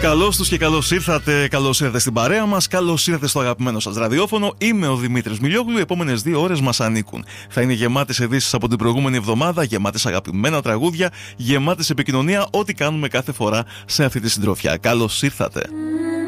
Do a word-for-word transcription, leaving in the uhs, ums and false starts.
Καλώς τους και καλώς ήρθατε, καλώς ήρθατε στην παρέα μας, καλώς ήρθατε στο αγαπημένο σας ραδιόφωνο. Είμαι ο Δημήτρης Μιλιόγλου, οι επόμενες δύο ώρες μας ανήκουν. Θα είναι γεμάτες ειδήσεις από την προηγούμενη εβδομάδα, γεμάτες αγαπημένα τραγούδια, γεμάτες επικοινωνία, ό,τι κάνουμε κάθε φορά σε αυτή τη συντροφιά. Καλώς ήρθατε.